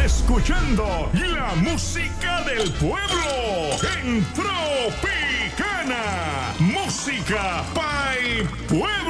escuchando la música del pueblo en Tropicana. Música para el pueblo.